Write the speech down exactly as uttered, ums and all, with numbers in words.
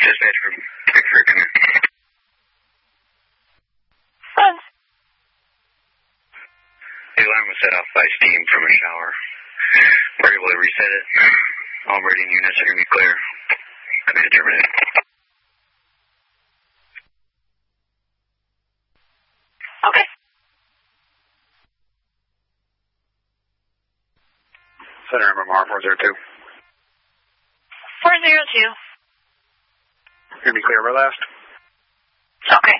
Dispatch from Pickford, come here. Front. The alarm was set off by steam from a shower. We're able to reset it. All operating units are going to be clear. Command terminated. Okay. Center M M R four zero two. four zero two. Going to be clear over last. Okay.